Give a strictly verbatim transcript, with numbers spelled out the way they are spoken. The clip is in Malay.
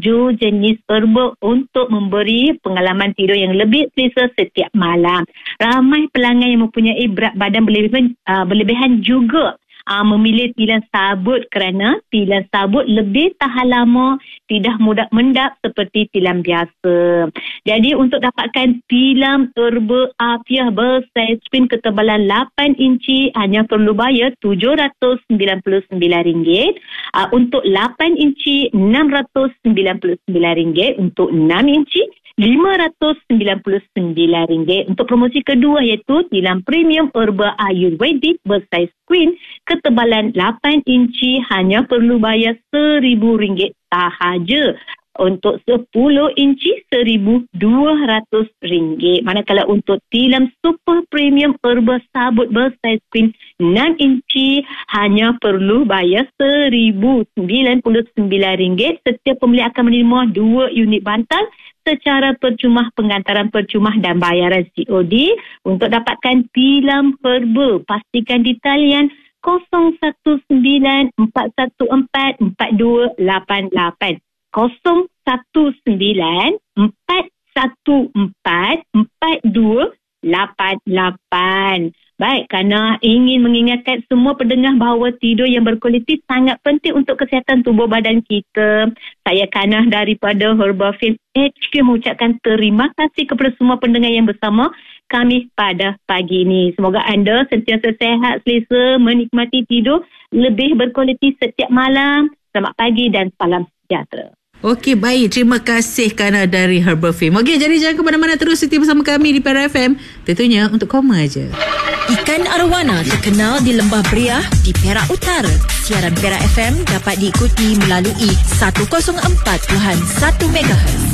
tujuh jenis herba untuk memberi pengalaman tidur yang lebih selesa setiap malam. Ramai pelanggan yang mempunyai berat badan berlebihan, uh, berlebihan juga Uh, memilih tilam sabut kerana tilam sabut lebih tahan lama, tidak mudah mendap seperti tilam biasa. Jadi untuk dapatkan tilam herba Afiah bersaiz queen ketebalan lapan inci hanya perlu bayar tujuh ratus sembilan puluh sembilan ringgit. Uh, untuk lapan inci enam ratus sembilan puluh sembilan ringgit. Untuk enam inci lima ratus sembilan puluh sembilan ringgit. Untuk promosi kedua iaitu tilam premium herba Ayurvedic bersaiz queen ketebalan lapan inci hanya perlu bayar seribu ringgit sahaja. Untuk sepuluh inci seribu dua ratus ringgit. Manakala untuk tilam super premium herba sabut bersaiz queen enam inci hanya perlu bayar seribu sembilan puluh sembilan ringgit. Setiap pembeli akan menerima dua unit bantal secara percuma, pengantaran percuma dan bayaran C O D. Untuk dapatkan tilam herba, pastikan di talian kosong satu sembilan empat satu empat empat dua lapan lapan. kosong satu sembilan empat satu empat empat dua lapan lapan. Baik, kerana ingin mengingatkan semua pendengar bahawa tidur yang berkualiti sangat penting untuk kesihatan tubuh badan kita. Saya Kanah daripada Herbafame H Q mengucapkan terima kasih kepada semua pendengar yang bersama kami pada pagi ini. Semoga anda sentiasa sehat, selesa, menikmati tidur lebih berkualiti setiap malam. Selamat pagi dan salam sejahtera. Okey, baik. Terima kasih Kana dari Herbafame. Okey, jadi jangan ke mana-mana, terus setia bersama kami di Perak F M. Tentunya untuk koma aja. Ikan arowana terkenal di Lembah Beriah di Perak Utara. Siaran Perak F M dapat diikuti melalui seratus empat perpuluhan satu megahertz.